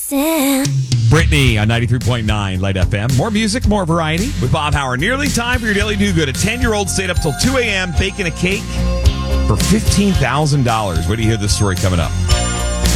dancing. Brittany on 93.9 Light FM. More music, more variety with Bob Howard. Nearly time for your daily do-good. A 10-year-old stayed up till 2 a.m. baking a cake for $15,000. Where do you hear this story coming up?